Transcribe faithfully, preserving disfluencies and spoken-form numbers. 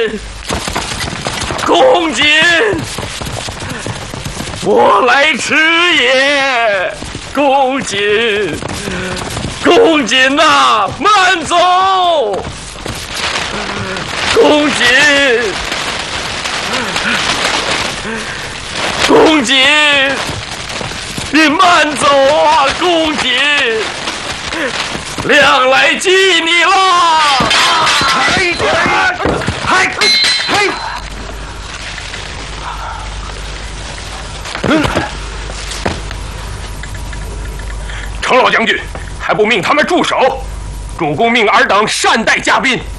公瑾，我来迟也。公瑾，公瑾呐，慢走。公瑾，公瑾，你慢走啊，公瑾。亮来记你了！ 嘿，嘿，嘿， 程老将军还不命他们住手！主公命尔等善待嘉宾。